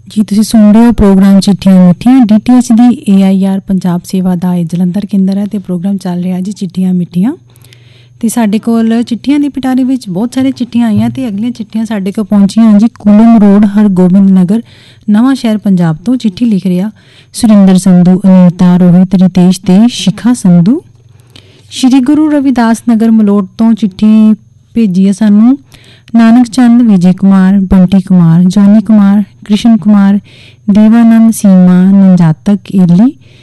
ਜੀ ਤੁਸੀਂ ਸੁਣ ਰਹੇ ਹੋ ਪ੍ਰੋਗਰਾਮ ਚਿੱਠੀਆਂ ਮਿੱਠੀਆਂ DTH ਦੀ AIR ਪੰਜਾਬ ਸੇਵਾ ਦਾ ਇਹ ਜਲੰਧਰ ਕੇਂਦਰ ਹੈ ਤੇ ਪ੍ਰੋਗਰਾਮ ਚੱਲ ਰਿਹਾ ਜੀ ਚਿੱਠੀਆਂ ਮਿੱਠੀਆਂ। ਤੇ ਸਾਡੇ ਕੋਲ ਚਿੱਠੀਆਂ ਦੀ ਪਿਟਾਰੀ ਵਿੱਚ ਬਹੁਤ ਸਾਰੀਆਂ ਚਿੱਠੀਆਂ ਆਈਆਂ ਤੇ ਅਗਲੀਆਂ ਚਿੱਠੀਆਂ ਸਾਡੇ ਕੋਲ ਪਹੁੰਚੀਆਂ ਜੀ ਕੁਲਮ ਰੋਡ ਹਰਗੋਬਿੰਦ ਨਗਰ ਨਵਾਂ ਸ਼ਹਿਰ ਪੰਜਾਬ ਤੋਂ। ਚਿੱਠੀ ਲਿਖ ਰਿਹਾ ਸੁਰਿੰਦਰ ਸੰਧੂ, ਅਨੀਤਾ, ਰੋਹਿਤ, ਰਿਤੇਸ਼ ਤੇ ਸ਼ਿਖਾ ਸੰਧੂ। ਸ਼੍ਰੀ ਗੁਰੂ ਰਵਿਦਾਸ ਨਗਰ ਮਲੋਟ ਤੋਂ ਚਿੱਠੀ ਭੇਜੀ ਹੈ ਸਾਨੂੰ ਨਾਨਕ ਚੰਦ, ਵਿਜੇ ਕੁਮਾਰ, ਬੰਟੀ ਕੁਮਾਰ, ਜੋਨੀ ਕੁਮਾਰ, ਕ੍ਰਿਸ਼ਨ ਕੁਮਾਰ, ਦੇਵਾਨੰਦ, ਸੀਮਾ, ਨੰਜਾਤਕ, ਏਲੀ,